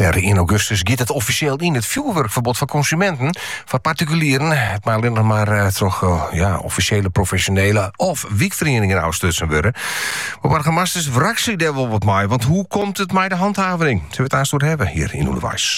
Per 1 augustus gaat het officieel in het vuurwerkverbod voor consumenten. Voor particulieren, het maar alleen nog maar toch officiële, professionele of wiekverenigingen uitstutsen worden. Maar Burgemeester Wraxi daar wel wat mee, want hoe komt het met de handhaving? Zullen we het aanstoot hebben hier in Onderwijs?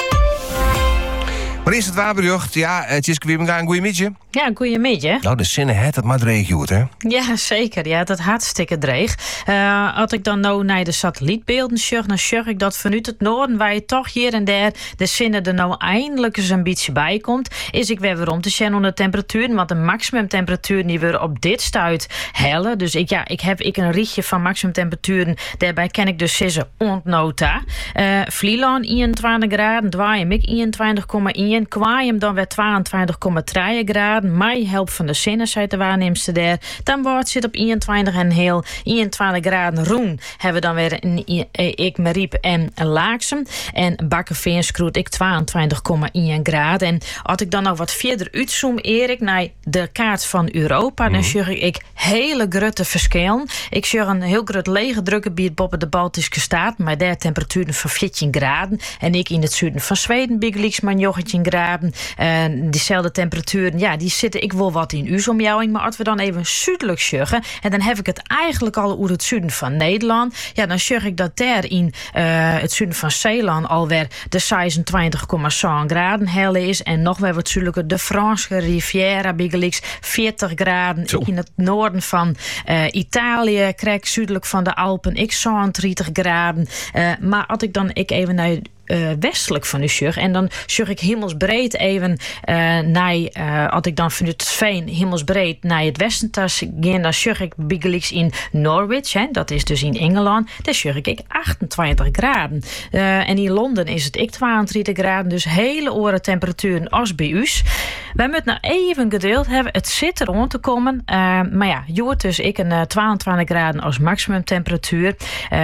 Maar eerst het wapenjocht. Ja, het is weer een goeie midje. Ja, een goeie midje. Nou, de zinnen het maar dreig, hè? Ja, zeker. Ja, dat hartstikke dreig. Als ik dan nou naar de satellietbeelden zag, dan zag ik dat vanuit het noorden, waar je toch hier en daar de zinnen er nou eindelijk eens een beetje bij komt, is ik weer om te zien onder de temperatuur. Want de maximumtemperatuur die we op dit stuit hellen. Dus ik heb een richtje van maximumtemperaturen. Daarbij ken ik dus zissen ontnota. Vlieland 21 graden, Dwaaiem ik 21,1. Kwaaiem dan weer 22,3 graden. Mij helpt van de zinnen, zei de waarnemster daar. Dan wordt zit op 21 en heel 21 graden. Roen hebben we dan weer ik Mariep en Laaksem. En Bakkenveen schroet ik 22,1 graden. En als ik dan nog wat verder uitzoom, Erik, naar de kaart van Europa, dan zie ik hele grote verschillen. Ik zie een heel groot lege drukgebied boven de Baltische staat, maar daar temperaturen van 14 graden. En ik in het zuiden van Zweden, bigeliks maar 19 graden. Diezelfde temperaturen, ja, die zitten ik wel wat in uw maar als we dan even zuidelijk zeggen, en dan heb ik het eigenlijk al over het zuiden van Nederland, ja, dan zeg ik dat daar in het zuiden van Zeeland alweer de 26,7 graden helle is en nog weer wat zuidelijker de Franse Riviera, bigeliks 40 graden. Zo. Ik in het noorden van Italië krijg zuidelijk van de Alpen ik 30 graden. Maar als ik dan even naar westelijk van u zag. En dan zag ik hemelsbreed even naar, als ik dan vanuit het Veen hemelsbreed naar het westen ging, dan zag ik bigeliks in Norwich, hè, dat is dus in Engeland, daar zag ik 28 graden. En in Londen is het 32 graden, dus hele oren temperaturen als bij u. Wij moeten nou even geduld hebben, het zit er rond te komen. Maar ja, joort dus ik een 22 graden als maximumtemperatuur.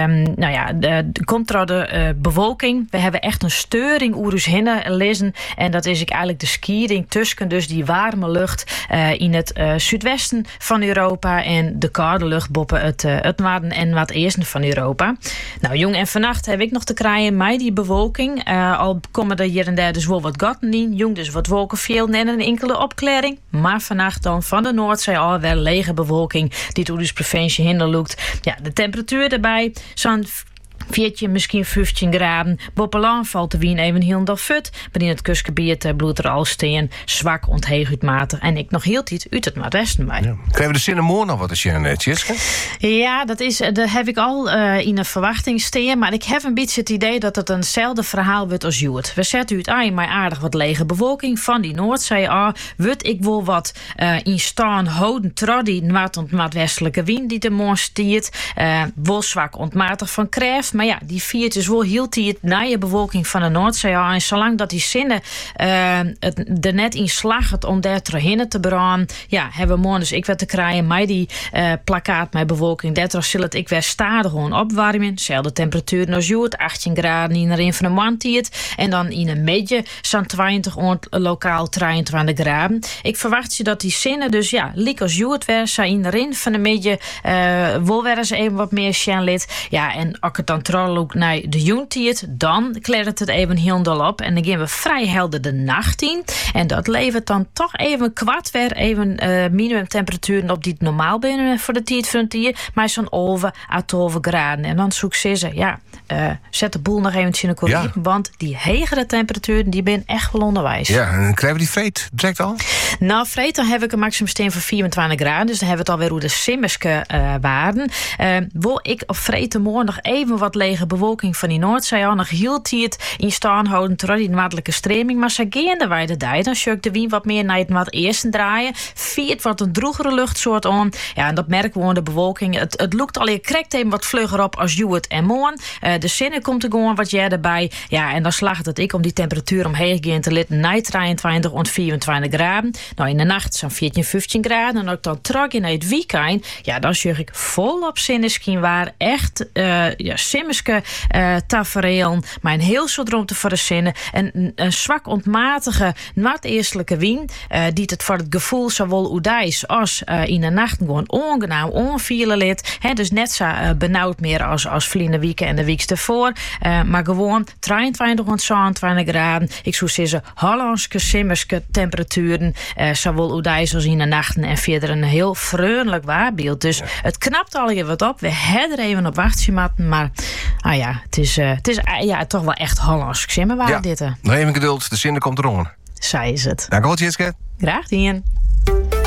Komt er al de bewolking. We hebben echt een steuring oerus hinnen lezen. En dat is eigenlijk de skiering tussen dus die warme lucht in het zuidwesten van Europa en de koude lucht boven het noorden en wat eersten van Europa. Nou, jong en vannacht heb ik nog te krijgen met die bewolking. Al komen er hier en daar dus wel wat gaten in. Jong dus wat wolkenveld en een enkele opklaring. Maar vannacht dan van de Noordzee alweer lege bewolking die door dus provincie hinder loopt. Ja, de temperatuur erbij zo'n 14, misschien 15 graden. Boppelaan valt de wien even heel dag fut. Maar in het kustgebied bloedt er al steen. Zwak, ontheugmatig. En ik nog heel tijd uit het noordwesten bij. Ja. Krijgen we de zinnen morgen nog wat als je Tjitske? Ja, dat heb ik al in een verwachting steen. Maar ik heb een beetje het idee dat het eenzelfde verhaal wordt als Joert. We zetten uit aan maar aardig wat lege bewolking van die Noordzee aan. Wordt ik wil wat in staan houden trouw die noordwestelijke wind die de morgen stiert. Wel zwak ontmatig van krijft. Maar ja, die viert dus wel hield hij het na je bewolking van de Noordzee aan. En zolang dat die zinnen er net in slagen om daar terug te branden, ja, hebben we morgen dus ik weer te krijgen met die plakkaat met bewolking. Daardoor zal het ik weer stadig gewoon opwarmen. Zelfde temperatuur als Joert, 18 graden in een van de mantiert. En dan in een beetje zo'n 20, lokaal 23 graden. Ik verwacht je dat die zinnen dus ja, liek als Joert weer zijn in de rin van de beetje wil weer eens even wat meer sjen lid. Ja, en als het dan trouw ook naar de joentiert, dan klert het even heel dol op. En dan gaan we vrij helder de nacht in. En dat levert dan toch even kwart weer even minimumtemperaturen op die het normaal binnen voor de tijd van het dier. Maar zo'n over à 12 graden. En dan zoek ze, ja, zet de boel nog even in de korrel. Want die hegere temperaturen, die ben echt wel onderwijs. Ja, en krijgen we die vreet direct al? Nou, vreet, dan heb ik een maximumsteen van 24 graden. Dus dan hebben we het alweer hoe de simmerske waarden. Wil ik op vreet morgen nog even wat lege bewolking van die Noordzee aan. Nog hield hij het in staan houden door die noordelijke streming. Maar ze gaan de wijde dij. Dan zie ik de wind wat meer naar het noordesten draaien. Viert wat een droegere luchtsoort aan. Ja, en dat merken we aan de bewolking. Het lukt al je krijgt even wat vlugger op als Joet en morgen. De zinnen komt er gewoon wat jij erbij. Ja, en dan slaagt het ik om die temperatuur omheen te litten. Naar 23 en 24 graden. Nou, in de nacht zo'n 14, 15 graden. En ook dan terug in het weekend. Ja, dan zie ik volop zinneskin waar echt simmerske tafereel. Maar een heel soort ruimte voor de zinnen. En een zwak ontmatige noordeestelijke wind. Die het voor het gevoel zowel oedijs als in de nacht gewoon ongenaam onvielen lid. Dus net zo benauwd meer als vliende wieken en de week iets ervoor. Maar gewoon 23 tot 27 graden. Ik zou zeggen, Hollandse, simmerske temperaturen. Zowel oedijs als in de nachten. En verder een heel vreugdelijk waarbeeld. Dus het knapt al je wat op. We hebben er even op wachtje maar het is toch wel echt Hollands simmerwaar dit. Nog even geduld, de zin komt eronder. Zij is het. Dank u wel, Tjitske. Graag, Dien.